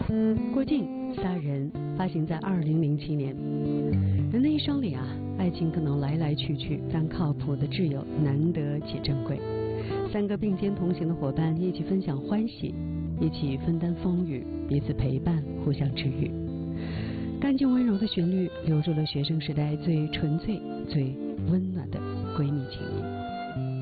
郭靖仨人发行在2007年。人的一生里啊，爱情可能来来去去，但靠谱的挚友难得且珍贵。三个并肩同行的伙伴，一起分享欢喜，一起分担风雨，彼此陪伴，互相治愈。干净温柔的旋律，留住了学生时代最纯粹、最温暖的闺蜜情谊。